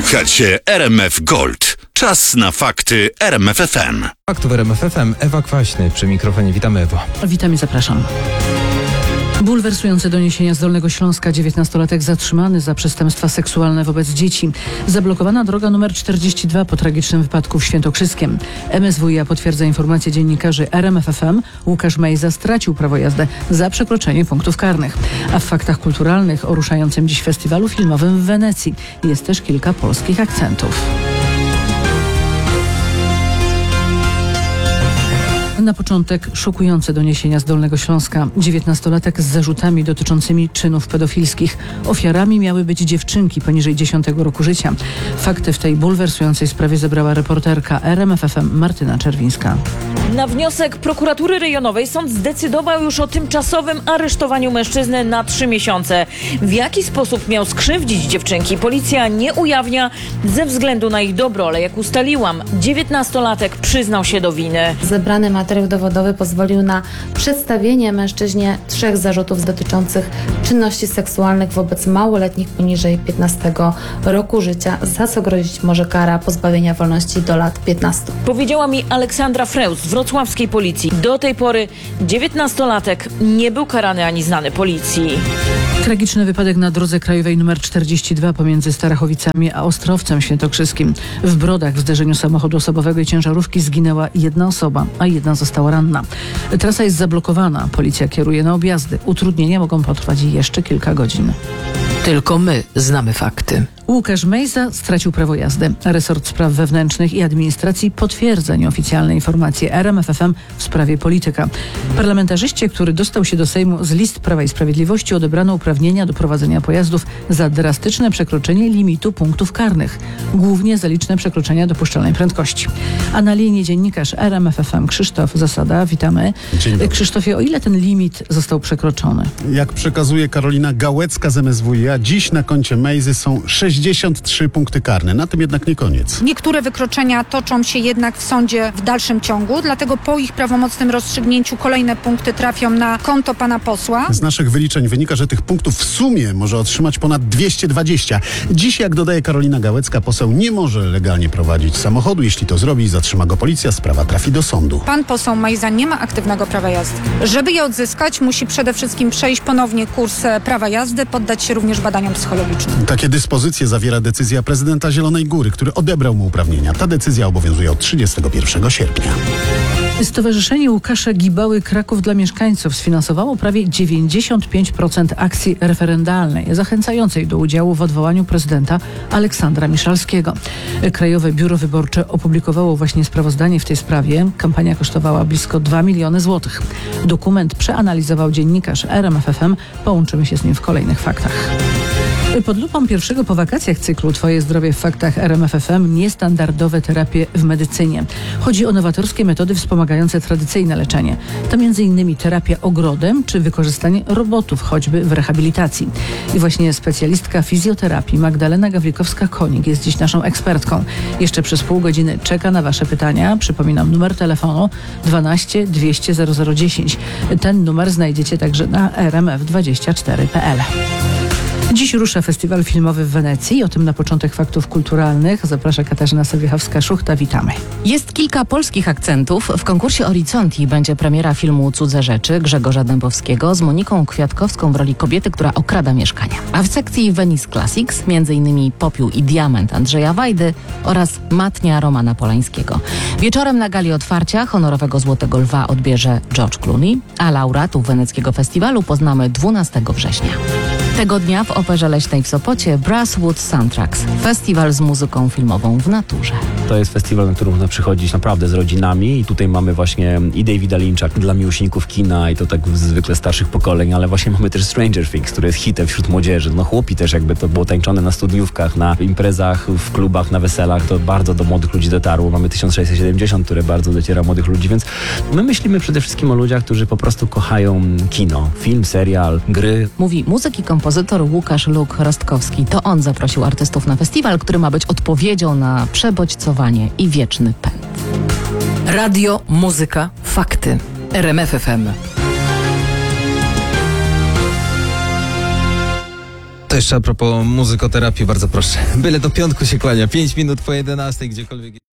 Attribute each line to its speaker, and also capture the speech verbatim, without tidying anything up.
Speaker 1: Słuchacie R M F Gold. Czas na fakty R M F F M.
Speaker 2: Faktów R M F F M, Ewa Kwaśny przy mikrofonie. Witamy, Ewo.
Speaker 3: Witam i zapraszam. Bulwersujące doniesienia z Dolnego Śląska. dziewiętnastolatek zatrzymany za przestępstwa seksualne wobec dzieci. Zablokowana droga numer czterdzieści dwa po tragicznym wypadku w Świętokrzyskiem. M S W i A potwierdza informację dziennikarzy R M F F M. Łukasz Mejza stracił prawo jazdy za przekroczenie punktów karnych. A w faktach kulturalnych o ruszającym dziś festiwalu filmowym w Wenecji jest też kilka polskich akcentów. Na początek szokujące doniesienia z Dolnego Śląska. dziewiętnastolatek z zarzutami dotyczącymi czynów pedofilskich. Ofiarami miały być dziewczynki poniżej dziesiątego roku życia. Fakty w tej bulwersującej sprawie zebrała reporterka R M F F M Martyna Czerwińska.
Speaker 4: Na wniosek prokuratury rejonowej sąd zdecydował już o tymczasowym aresztowaniu mężczyzny na trzy miesiące. W jaki sposób miał skrzywdzić dziewczynki, policja nie ujawnia ze względu na ich dobro, ale jak ustaliłam, dziewiętnastolatek przyznał się do winy.
Speaker 5: Zebrany materiał dowodowy pozwolił na przedstawienie mężczyźnie trzech zarzutów dotyczących czynności seksualnych wobec małoletnich poniżej piętnastego roku życia, za co grozić może kara pozbawienia wolności do lat piętnastu.
Speaker 4: Powiedziała mi Aleksandra Freus z wrocławskiej policji. Do tej pory dziewiętnastolatek nie był karany ani znany policji.
Speaker 3: Tragiczny wypadek na drodze krajowej nr czterdzieści dwa pomiędzy Starachowicami a Ostrowcem Świętokrzyskim. W Brodach w zderzeniu samochodu osobowego i ciężarówki zginęła jedna osoba, a jedna została ranna. Trasa jest zablokowana. Policja kieruje na objazdy. Utrudnienia mogą potrwać jeszcze kilka godzin.
Speaker 6: Tylko my znamy fakty.
Speaker 3: Łukasz Mejza stracił prawo jazdy. Resort Spraw Wewnętrznych i Administracji potwierdza nieoficjalne informacje R M F F M w sprawie polityka. Parlamentarzyście, który dostał się do Sejmu z list Prawa i Sprawiedliwości, odebrano uprawnienia do prowadzenia pojazdów za drastyczne przekroczenie limitu punktów karnych, głównie za liczne przekroczenia dopuszczalnej prędkości. A na linii dziennikarz R M F F M Krzysztof Zasada. Witamy.
Speaker 7: Dzień dobry.
Speaker 3: Krzysztofie, o ile ten limit został przekroczony?
Speaker 7: Jak przekazuje Karolina Gałecka z M S W i A, dziś na koncie Mejzy są sześćdziesiąt trzy punkty karne. Na tym jednak nie koniec.
Speaker 8: Niektóre wykroczenia toczą się jednak w sądzie w dalszym ciągu, dlatego po ich prawomocnym rozstrzygnięciu kolejne punkty trafią na konto pana posła.
Speaker 7: Z naszych wyliczeń wynika, że tych punktów w sumie może otrzymać ponad dwieście dwadzieścia. Dziś, jak dodaje Karolina Gałecka, poseł nie może legalnie prowadzić samochodu. Jeśli to zrobi, zatrzyma go policja, sprawa trafi do sądu.
Speaker 8: Pan poseł Mejza nie ma aktywnego prawa jazdy. Żeby je odzyskać, musi przede wszystkim przejść ponownie kurs prawa jazdy, poddać się również badaniom psychologicznym.
Speaker 7: Takie dyspozycje zawiera decyzja prezydenta Zielonej Góry, który odebrał mu uprawnienia. Ta decyzja obowiązuje od trzydziestego pierwszego sierpnia.
Speaker 3: Stowarzyszenie Łukasza Gibały Kraków dla mieszkańców sfinansowało prawie dziewięćdziesiąt pięć procent akcji referendalnej zachęcającej do udziału w odwołaniu prezydenta Aleksandra Miszalskiego. Krajowe Biuro Wyborcze opublikowało właśnie sprawozdanie w tej sprawie. Kampania kosztowała blisko dwa miliony złotych. Dokument przeanalizował dziennikarz R M F F M. Połączymy się z nim w kolejnych faktach. Pod lupą pierwszego po wakacjach cyklu Twoje zdrowie w faktach R M F F M niestandardowe terapie w medycynie. Chodzi o nowatorskie metody wspomagające tradycyjne leczenie. To między innymi terapia ogrodem czy wykorzystanie robotów, choćby w rehabilitacji. I właśnie specjalistka fizjoterapii Magdalena Gawlikowska-Konik jest dziś naszą ekspertką. Jeszcze przez pół godziny czeka na Wasze pytania. Przypominam, numer telefonu dwanaście dwieście zero zero dziesięć. Ten numer znajdziecie także na r m f dwadzieścia cztery kropka p l. Dziś rusza festiwal filmowy w Wenecji. O tym na początek faktów kulturalnych zaprasza Katarzyna Sowiechowska-Szuchta. Witamy.
Speaker 6: Jest kilka polskich akcentów. W konkursie Horizonti będzie premiera filmu Cudze rzeczy Grzegorza Dębowskiego z Moniką Kwiatkowską w roli kobiety, która okrada mieszkania. A w sekcji Venice Classics m.in. Popiół i Diament Andrzeja Wajdy oraz Matnia Romana Polańskiego. Wieczorem na gali otwarcia honorowego Złotego Lwa odbierze George Clooney, a laureatów weneckiego festiwalu poznamy dwunastego września. Tego dnia w Operze Leśnej w Sopocie Brasswood Soundtracks. Festiwal z muzyką filmową w naturze.
Speaker 9: To jest festiwal, na który można przychodzić naprawdę z rodzinami i tutaj mamy właśnie i Davida Lyncha dla miłośników kina i to tak zwykle starszych pokoleń, ale właśnie mamy też Stranger Things, który jest hitem wśród młodzieży. No chłopi też jakby to było tańczone na studniówkach, na imprezach, w klubach, na weselach. To bardzo do młodych ludzi dotarło. Mamy tysiąc sześćset siedemdziesiąt, które bardzo dociera młodych ludzi, więc my myślimy przede wszystkim o ludziach, którzy po prostu kochają kino, film, serial, gry.
Speaker 6: Mówi muzyk i kompozytor Łukasz Luk Rostkowski. To on zaprosił artystów na festiwal, który ma być odpowiedzią na przebodźcowanie i wieczny pęd.
Speaker 10: Radio, muzyka, fakty. R M F F M.
Speaker 2: To jeszcze a propos muzykoterapii, bardzo proszę. Byle do piątku się kłania, pięć minut po jedenastej, gdziekolwiek.